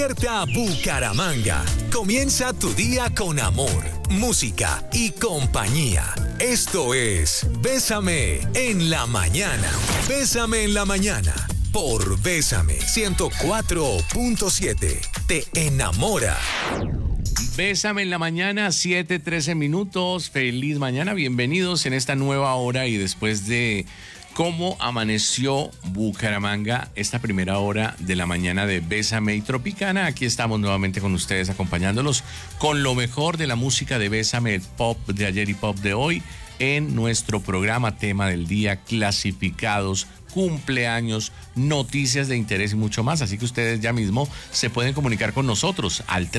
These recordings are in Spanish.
Despierta Bucaramanga. Comienza tu día con amor, música y compañía. Esto es Bésame en la mañana. Bésame en la mañana por Bésame 104.7. Te enamora. Bésame en la mañana, 7:13 minutos. Feliz mañana, bienvenidos en esta nueva hora y después de cómo amaneció Bucaramanga, esta primera hora de la mañana de Bésame y Tropicana. Aquí estamos nuevamente con ustedes acompañándolos con lo mejor de la música de Bésame, el pop de ayer y pop de hoy en nuestro programa tema del día, clasificados, cumpleaños, noticias de interés y mucho más. Así que ustedes ya mismo se pueden comunicar con nosotros al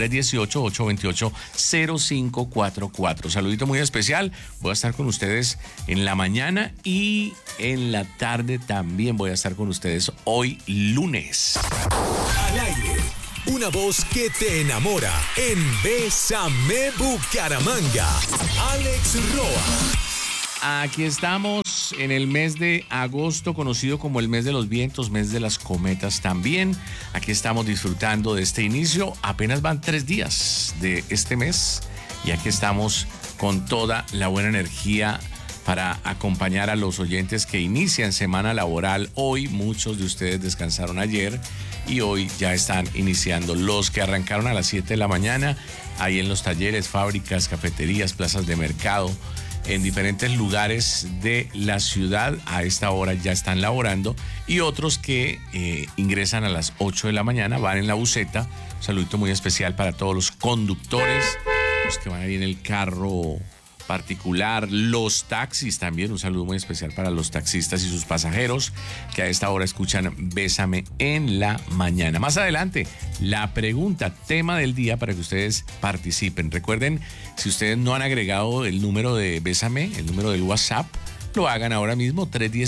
318-828-0544. Saludito muy especial. Voy a estar con ustedes en la mañana y en la tarde también voy a estar con ustedes hoy lunes. Al aire, una voz que te enamora en Bésame Bucaramanga. Alex Roa. Aquí estamos en el mes de agosto, conocido como el mes de los vientos, mes de las cometas también. Aquí estamos disfrutando de este inicio. Apenas van 3 días de este mes y aquí estamos con toda la buena energía para acompañar a los oyentes que inician semana laboral. Hoy muchos de ustedes descansaron ayer y hoy ya están iniciando. Los que arrancaron a las 7 de la mañana, ahí en los talleres, fábricas, cafeterías, plazas de mercado, en diferentes lugares de la ciudad, a esta hora ya están laborando, y otros que ingresan a las 8 de la mañana, van en la buseta. Un saludito muy especial para todos los conductores, los que van ahí en el carro particular, los taxis también. Un saludo muy especial para los taxistas y sus pasajeros que a esta hora escuchan Bésame en la mañana. Más adelante, la pregunta, tema del día para que ustedes participen. Recuerden, si ustedes no han agregado el número de Bésame, el número del WhatsApp, lo hagan ahora mismo,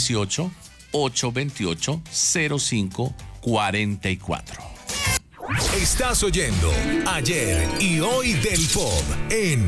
318-828-0544. Estás oyendo Ayer y Hoy del Pop en